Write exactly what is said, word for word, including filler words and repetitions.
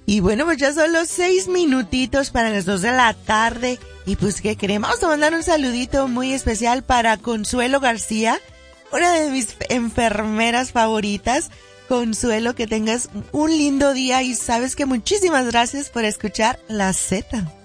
Y bueno, pues ya son los seis minutitos para las dos de la tarde. Y pues, ¿qué queremos? Vamos a mandar un saludito muy especial para Consuelo García, una de mis enfermeras favoritas. Consuelo, que tengas un lindo día y sabes que muchísimas gracias por escuchar La Z.